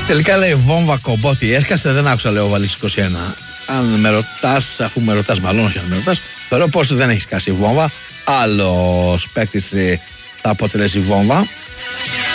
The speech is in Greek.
Τελικά λέει βόμβα κομπότη. Έρχεσαι, δεν άκουσα, λέω Βαλής 21. Αν με ρωτάς, αφού με ρωτάς, μάλλον όχι αν με ρωτάς, θεωρώ πως δεν έχει σκάσει βόμβα. Άλλος παίκτης θα αποτελέσει βόμβα.